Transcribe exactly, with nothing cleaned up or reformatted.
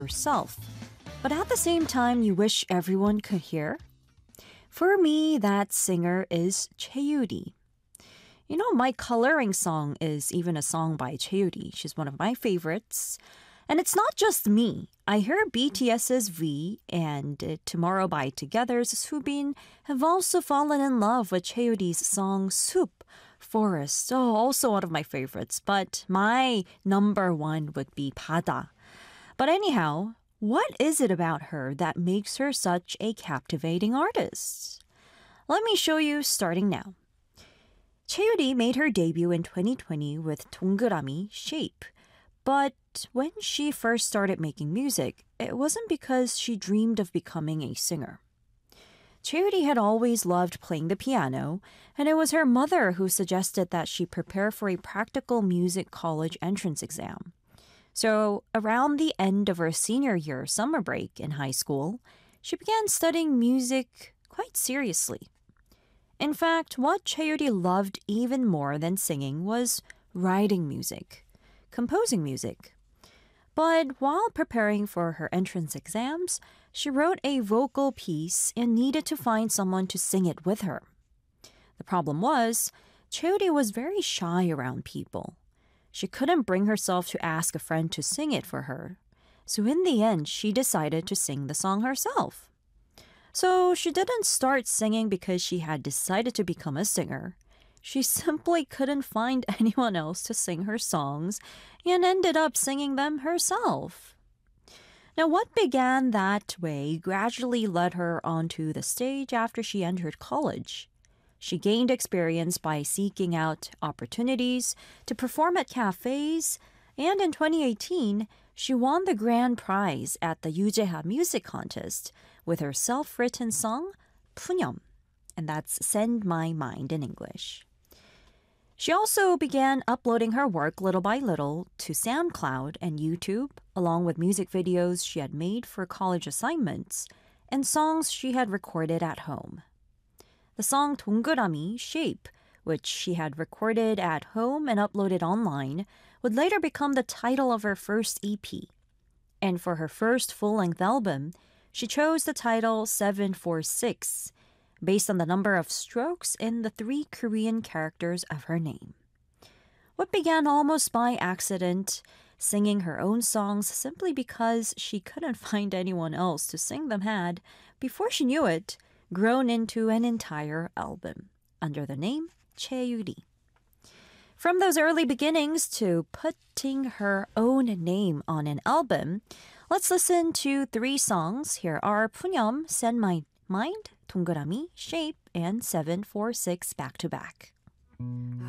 yourself, but at the same time you wish everyone could hear? For me, that singer is Chaeyuri. You know, my coloring song is even a song by Chaeyuri. She's one of my favorites. And it's not just me. I hear BTS's V and uh, Tomorrow by Together's Soobin have also fallen in love with Chaeyuri's song Soup, Forest. Oh, also one of my favorites. But my number one would be 바다. But anyhow, what is it about her that makes her such a captivating artist? Let me show you starting now. Chaeyuri made her debut in twenty twenty with 동그라미 Shape. But when she first started making music, it wasn't because she dreamed of becoming a singer. Chaeyuri had always loved playing the piano, and it was her mother who suggested that she prepare for a practical music college entrance exam. So, around the end of her senior year summer break in high school, she began studying music quite seriously. In fact, what Chaeyuri loved even more than singing was writing music, composing music. But while preparing for her entrance exams, she wrote a vocal piece and needed to find someone to sing it with her. The problem was, Chaeyuri was very shy around people. She couldn't bring herself to ask a friend to sing it for her. So in the end, she decided to sing the song herself. So she didn't start singing because she had decided to become a singer. She simply couldn't find anyone else to sing her songs and ended up singing them herself. Now, what began that way gradually led her onto the stage after she entered college. She gained experience by seeking out opportunities to perform at cafes, and in twenty eighteen, she won the grand prize at the 유재하 Music Contest with her self-written song, 푸념, and that's Send My Mind in English. She also began uploading her work little by little to SoundCloud and YouTube, along with music videos she had made for college assignments and songs she had recorded at home. The song 동그라미 Shape, which she had recorded at home and uploaded online, would later become the title of her first E P. And for her first full-length album, she chose the title seven four six, based on the number of strokes in the three Korean characters of her name. What began almost by accident, singing her own songs simply because she couldn't find anyone else to sing them had, before she knew it, grown into an entire album under the name Chaeyuri. From those early beginnings to putting her own name on an album, let's listen to three songs. Here are 푸념, Send My Mind, 동그라미, Shape, and seven four six back to back.